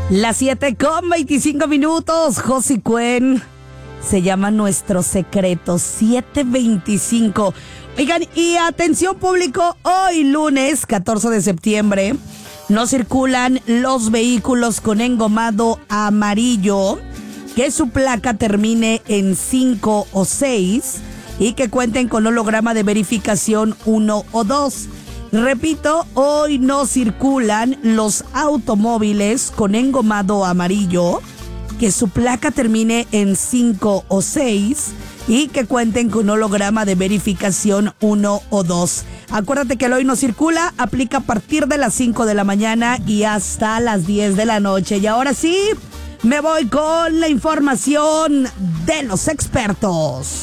Las 7:25. Josi Cuen se llama Nuestro Secreto. 7:25. Oigan, y atención público, hoy lunes 14 de septiembre no circulan los vehículos con engomado amarillo, que su placa termine en 5 o 6 y que cuenten con holograma de verificación 1 o 2. Repito, hoy no circulan los automóviles con engomado amarillo, que su placa termine en 5 o 6 y que cuenten con holograma de verificación 1 o 2. Acuérdate que el hoy no circula, aplica a partir de las 5 de la mañana y hasta las 10 de la noche. Y ahora sí, me voy con la información de los expertos.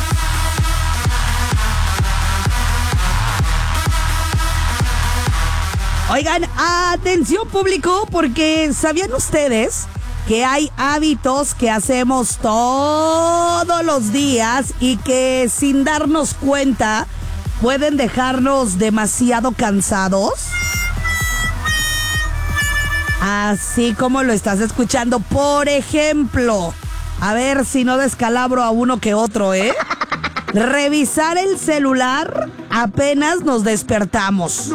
Oigan, atención público, porque ¿sabían ustedes que hay hábitos que hacemos todos los días y que sin darnos cuenta pueden dejarnos demasiado cansados? Así como lo estás escuchando, por ejemplo, a ver si no descalabro a uno que otro, ¿eh? Revisar el celular apenas nos despertamos.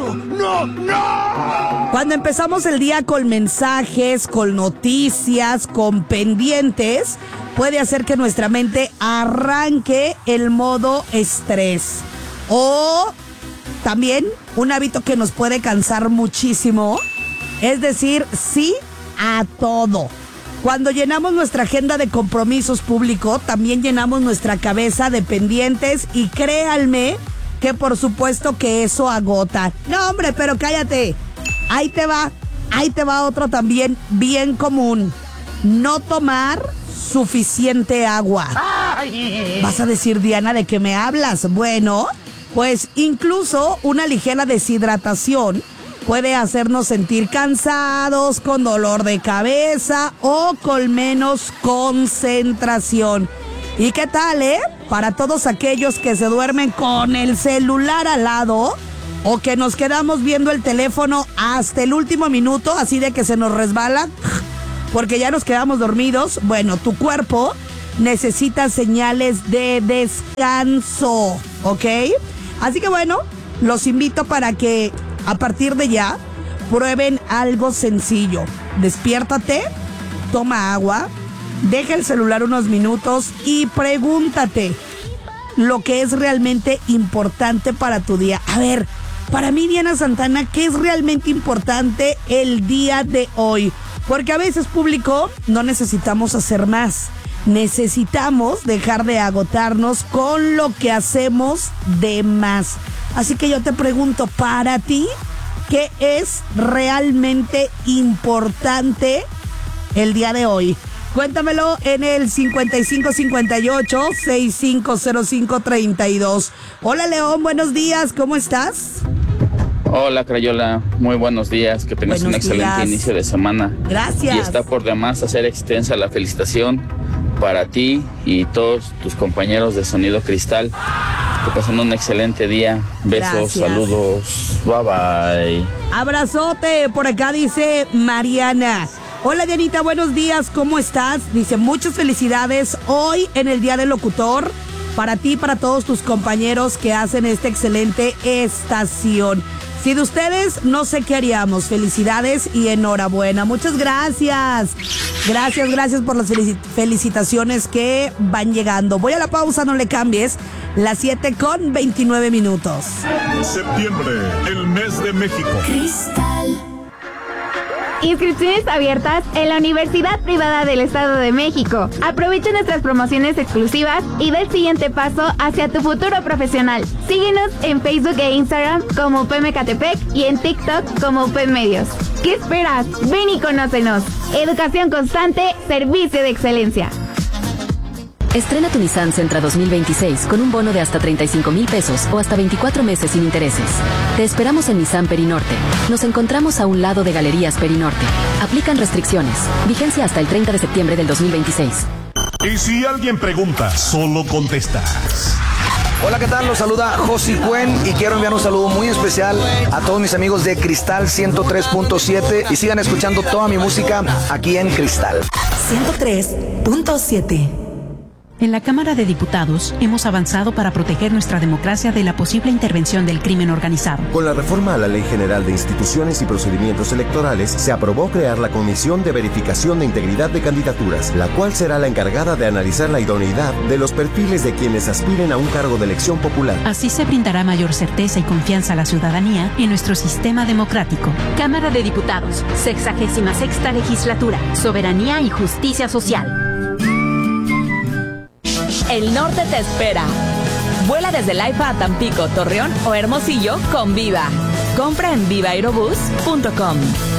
¡No! Cuando empezamos el día con mensajes, con noticias, con pendientes, puede hacer que nuestra mente arranque el modo estrés. O también un hábito que nos puede cansar muchísimo, es decir, sí a todo. Cuando llenamos nuestra agenda de compromisos públicos, también llenamos nuestra cabeza de pendientes y créanme que por supuesto que eso agota. No, hombre, pero cállate. Ahí te va otro también bien común. No tomar suficiente agua. Vas a decir, Diana, ¿de qué me hablas? Bueno, pues incluso una ligera deshidratación puede hacernos sentir cansados, con dolor de cabeza o con menos concentración. ¿Y qué tal, para todos aquellos que se duermen con el celular al lado o que nos quedamos viendo el teléfono hasta el último minuto, así de que se nos resbala porque ya nos quedamos dormidos? Bueno, tu cuerpo necesita señales de descanso, ¿ok? Así que bueno, los invito para que a partir de ya prueben algo sencillo. Despiértate, toma agua, deja el celular unos minutos y pregúntate lo que es realmente importante para tu día. A ver, para mí, Diana Santana, ¿qué es realmente importante el día de hoy? Porque a veces, público, no necesitamos hacer más. Necesitamos dejar de agotarnos con lo que hacemos de más. Así que yo te pregunto, para ti, ¿qué es realmente importante el día de hoy? Cuéntamelo en el 5558-650532. Hola, León, buenos días, ¿cómo estás? Hola, Crayola, muy buenos días, que tengas un excelente inicio de semana. Gracias. Y está por demás hacer extensa la felicitación para ti y todos tus compañeros de Sonido Cristal. Que pasen un excelente día. Besos, gracias. Saludos, bye bye. Abrazote, por acá dice Mariana. Hola, Dianita, buenos días, ¿cómo estás? Dice, muchas felicidades hoy en el Día del Locutor, para ti y para todos tus compañeros que hacen esta excelente estación. Si de ustedes, no sé qué haríamos. Felicidades y enhorabuena. Muchas gracias. Gracias por las felicitaciones que van llegando. Voy a la pausa, no le cambies. Las 7:29. Septiembre, el mes de México. Cristal. Inscripciones abiertas en la Universidad Privada del Estado de México. Aprovecha nuestras promociones exclusivas y da el siguiente paso hacia tu futuro profesional. Síguenos en Facebook e Instagram como UP Ecatepec y en TikTok como UP Medios. ¿Qué esperas? Ven y conócenos. Educación constante, servicio de excelencia. Estrena tu Nissan Sentra 2026 con un bono de hasta 35,000 pesos o hasta 24 meses sin intereses. Te esperamos en Nissan Perinorte. Nos encontramos a un lado de Galerías Perinorte. Aplican restricciones. Vigencia hasta el 30 de septiembre del 2026. Y si alguien pregunta, solo contestas Hola, ¿qué tal? Los saluda Josi Cuen y quiero enviar un saludo muy especial a todos mis amigos de Cristal 103.7 y sigan escuchando toda mi música aquí en Cristal 103.7. En la Cámara de Diputados hemos avanzado para proteger nuestra democracia de la posible intervención del crimen organizado. Con la reforma a la Ley General de Instituciones y Procedimientos Electorales, se aprobó crear la Comisión de Verificación de Integridad de Candidaturas, la cual será la encargada de analizar la idoneidad de los perfiles de quienes aspiren a un cargo de elección popular. Así se brindará mayor certeza y confianza a la ciudadanía en nuestro sistema democrático. Cámara de Diputados, 66ª Legislatura, Soberanía y Justicia Social. El norte te espera. Vuela desde Laifa a Tampico, Torreón o Hermosillo con Viva. Compra en vivaerobus.com.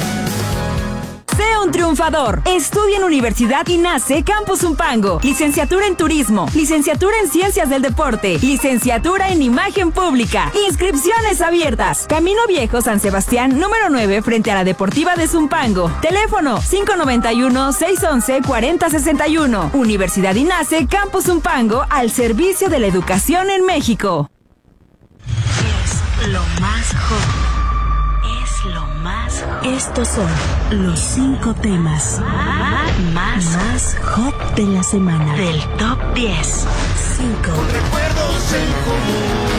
Sé un triunfador. Estudia en Universidad INACE Campus Zumpango. Licenciatura en Turismo. Licenciatura en Ciencias del Deporte. Licenciatura en Imagen Pública. Inscripciones abiertas. Camino Viejo San Sebastián, número 9, frente a la Deportiva de Zumpango. Teléfono 591-611-4061. Universidad INACE Campus Zumpango, al servicio de la educación en México. Es lo más hot. Estos son los 5 temas más hot de la semana. Del Top 10. 5. Recuerdos en común.